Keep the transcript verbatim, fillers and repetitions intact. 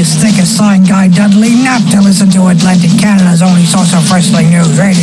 his thick as sign Guy Dudley, not to listen to Atlantic Canada's only source of wrestling news radio.